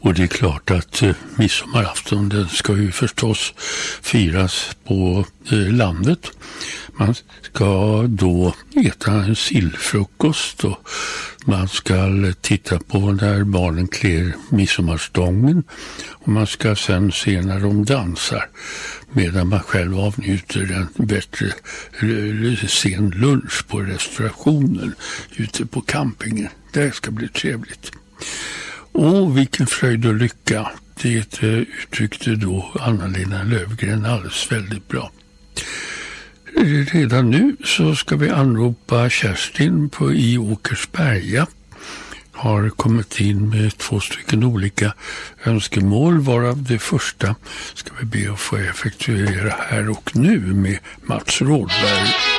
Och det är klart att midsommarafton, den ska ju förstås firas på landet. Man ska då äta en sillfrukost och man ska titta på när barnen klär midsommarstången. Och man ska sen se när de dansar medan man själv avnjuter en bättre sen lunch på restaurationen ute på campingen. Det ska bli trevligt. Och vilken fröjd och lycka. Det uttryckte då Anna-Lena Löfgren alldeles väldigt bra. Redan nu så ska vi anropa Kerstin i Åkersberga. Har kommit in med 2 stycken olika önskemål, varav det första ska vi be att få effektuera här och nu med Mats Rådberg.